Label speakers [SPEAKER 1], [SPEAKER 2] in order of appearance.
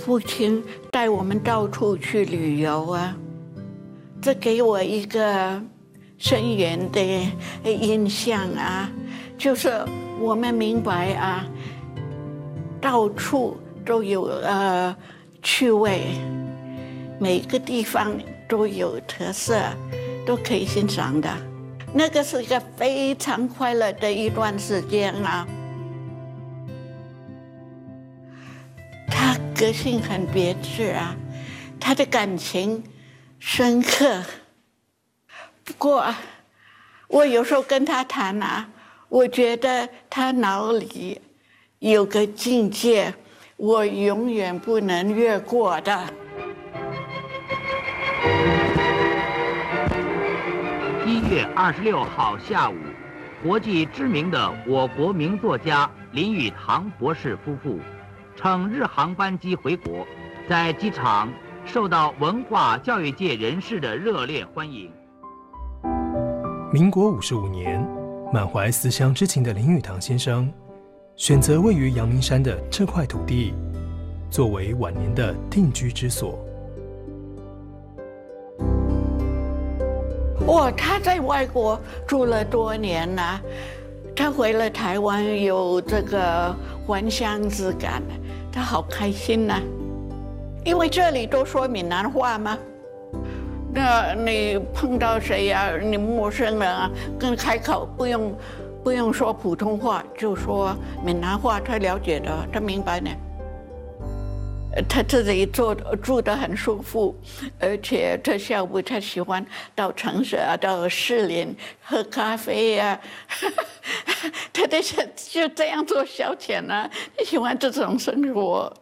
[SPEAKER 1] 父亲带我们到处去旅游啊，这给我一个深远的印象啊，就是我们明白啊，到处都有趣味，每个地方都有特色，都可以欣赏的。那个是一个非常快乐的一段时间啊。他个性很别致啊，他的感情深刻。不过，我有时候跟他谈啊，我觉得他脑里有个境界，我永远不能越过的。
[SPEAKER 2] 1月26号下午，国际知名的我国名作家林语堂博士夫妇乘日航班机回国，在机场受到文化教育界人士的热烈欢迎。
[SPEAKER 3] 民国55年，满怀思乡之情的林语堂先生，选择位于阳明山的这块土地，作为晚年的定居之所。
[SPEAKER 1] 他在外国住了多年了，他回了台湾有这个还乡之感，他好开心呐。因为这里都说闽南话嘛，那你碰到谁呀，你陌生人啊，跟开口不用说普通话，就说闽南话，他了解的，他明白呢。他自己住得很舒服，而且他下午他喜欢到城市啊，到士林喝咖啡啊，他就这样做消遣啊，他喜欢这种生活。